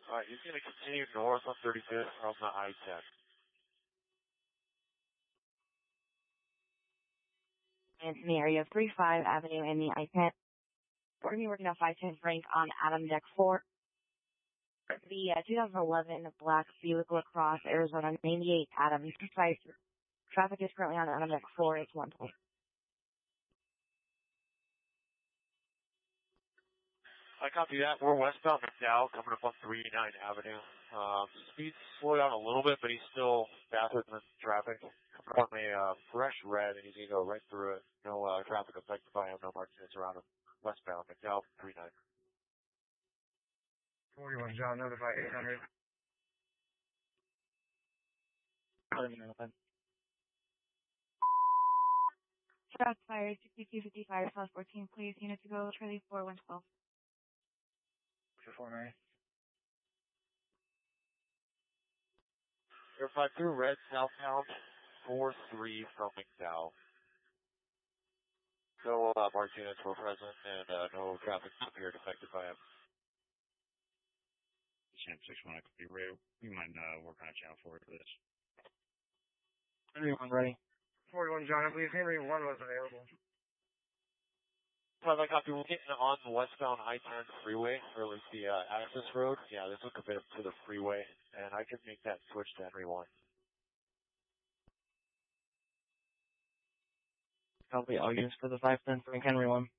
Alright, he's going to continue north on 35th from the I-10. Anthony, area 35 Avenue in the I-10. We're going to be working on 510 Frank on Adam Deck 4. The 2011 black Buick LaCrosse, Arizona 98 Adam. Traffic is currently on Adam Deck 4. It's 1 point. I copy that. We're westbound McDowell, coming up on 39 Avenue. Speed's slowed down a little bit, but he's still faster than traffic. Coming on a fresh red, and he's going to go right through it. No traffic affected by him, no Martinez around him. Westbound McDowell, 39. 41 John, notify 800. Shots fired, 6255, South 14, please. Unit to go, Charlie 4112. 49. Verify through red, southbound, 4-3 from McDowell. No Martinez were present, and no traffic appeared affected by him. Champ 6-1, I could be Ray. We might work on a channel 4 for this. Henry 1 ready. 41 John, I believe Henry 1 was available. I copy. We're getting on the westbound I-10 freeway, or at least the access road. Yeah, this took a bit to the freeway, and I can make that switch to Henry 1. Copy, I'll use for the 510 Frank Henry 1.